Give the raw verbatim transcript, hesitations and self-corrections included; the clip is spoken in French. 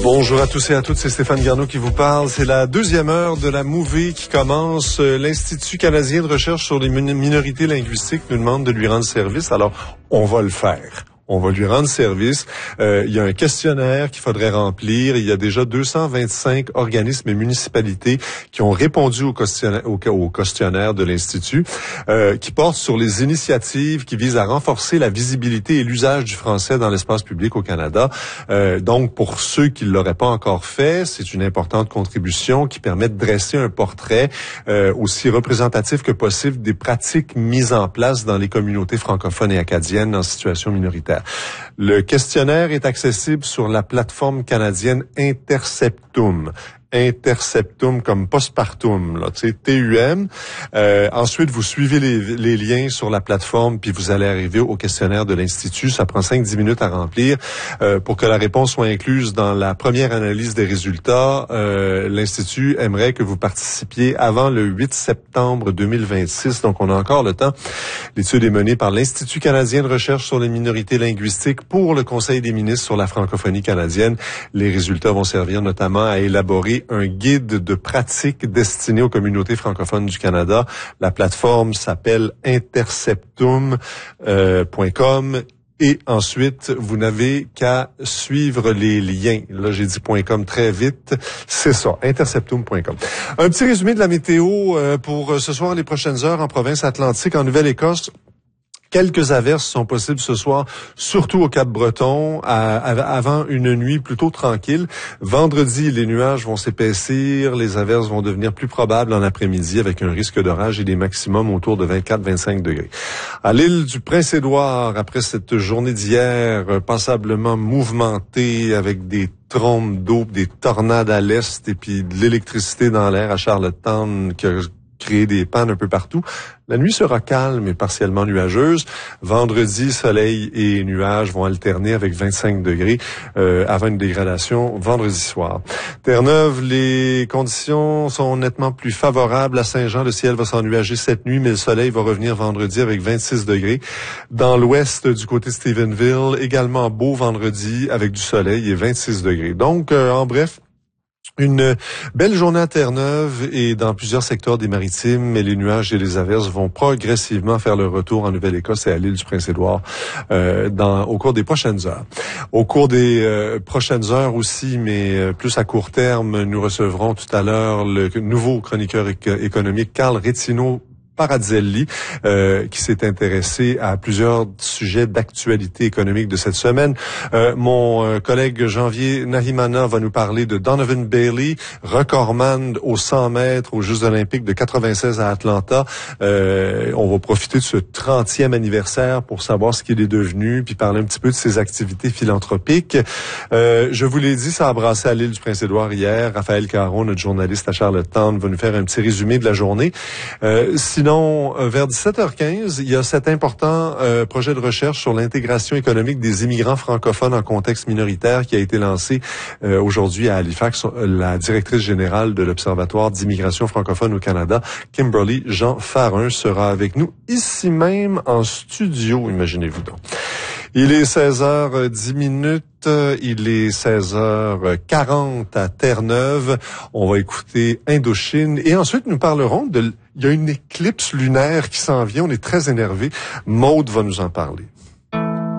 Bonjour à tous et à toutes, c'est Stéphane Garneau qui vous parle. C'est la deuxième heure de la Mouvée qui commence. L'Institut canadien de recherche sur les minorités linguistiques nous demande de lui rendre service. Alors, on va le faire. On va lui rendre service. Euh, il y a un questionnaire qu'il faudrait remplir. Il y a déjà deux cent vingt-cinq organismes et municipalités qui ont répondu au questionnaire, au, au questionnaire de l'Institut, euh, qui porte sur les initiatives qui visent à renforcer la visibilité et l'usage du français dans l'espace public au Canada. Euh, donc, pour ceux qui ne l'auraient pas encore fait, c'est une importante contribution qui permet de dresser un portrait euh, aussi représentatif que possible des pratiques mises en place dans les communautés francophones et acadiennes en situation minoritaire. Le questionnaire est accessible sur la plateforme canadienne Interceptum. Interceptum comme postpartum, là, tu sais, T U M. Euh, ensuite, vous suivez les, les liens sur la plateforme, puis vous allez arriver au questionnaire de l'Institut. Ça prend cinq à dix minutes à remplir. Euh, pour que la réponse soit incluse dans la première analyse des résultats, euh, l'Institut aimerait que vous participiez avant le huit septembre deux mille vingt-six. Donc, on a encore le temps. L'étude est menée par l'Institut canadien de recherche sur les minorités linguistiques pour le Conseil des ministres sur la francophonie canadienne. Les résultats vont servir notamment à élaborer un guide de pratique destiné aux communautés francophones du Canada. La plateforme s'appelle interceptum point com. Et ensuite, vous n'avez qu'à suivre les liens. Là, j'ai dit .com très vite. C'est ça, interceptum point com. Un petit résumé de la météo euh, pour ce soir, les prochaines heures en province atlantique, en Nouvelle-Écosse. Quelques averses sont possibles ce soir, surtout au Cap-Breton, à, à, avant une nuit plutôt tranquille. Vendredi, les nuages vont s'épaissir, les averses vont devenir plus probables en après-midi avec un risque d'orage et des maximums autour de vingt-quatre à vingt-cinq degrés. À l'île du Prince-Édouard, après cette journée d'hier passablement mouvementée avec des trombes d'eau, des tornades à l'est et puis de l'électricité dans l'air à Charlottetown qui a créé des pannes un peu partout. La nuit sera calme et partiellement nuageuse. Vendredi, soleil et nuages vont alterner avec vingt-cinq degrés euh, avant une dégradation vendredi soir. Terre-Neuve, les conditions sont nettement plus favorables. À Saint-Jean, le ciel va s'ennuager cette nuit, mais le soleil va revenir vendredi avec vingt-six degrés. Dans l'ouest, du côté de Stephenville, également beau vendredi avec du soleil et vingt-six degrés. Donc, euh, en bref, une belle journée à Terre-Neuve et dans plusieurs secteurs des Maritimes, mais les nuages et les averses vont progressivement faire leur retour en Nouvelle-Écosse et à l'île du Prince-Édouard euh, dans, au cours des prochaines heures. Au cours des euh, prochaines heures aussi, mais euh, plus à court terme, nous recevrons tout à l'heure le nouveau chroniqueur éco- économique Carl Retino Paradzelli, euh, qui s'est intéressé à plusieurs sujets d'actualité économique de cette semaine. Euh, mon euh, collègue Janvier Nahimana va nous parler de Donovan Bailey, recordman aux cent mètres aux Jeux olympiques de quatre-vingt-seize à Atlanta. Euh, on va profiter de ce trentième anniversaire pour savoir ce qu'il est devenu, puis parler un petit peu de ses activités philanthropiques. Euh, je vous l'ai dit, ça a brassé à l'île du Prince-Édouard hier. Raphaël Caron, notre journaliste à Charlottetown, va nous faire un petit résumé de la journée. Euh, Sinon, vers dix-sept heures quinze, il y a cet important euh, projet de recherche sur l'intégration économique des immigrants francophones en contexte minoritaire qui a été lancé euh, aujourd'hui à Halifax. La directrice générale de l'Observatoire d'immigration francophone au Canada, Kimberly Jean Farin, sera avec nous ici même en studio, imaginez-vous donc. Il est seize heures dix minutes, il est seize heures quarante à Terre-Neuve. On va écouter Indochine et ensuite nous parlerons de... Il y a une éclipse lunaire qui s'en vient, on est très énervés. Maude va nous en parler.